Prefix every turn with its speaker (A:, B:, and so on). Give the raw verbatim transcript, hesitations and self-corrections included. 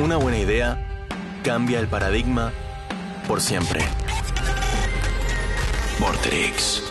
A: Una buena idea cambia el paradigma por siempre. Vorterix.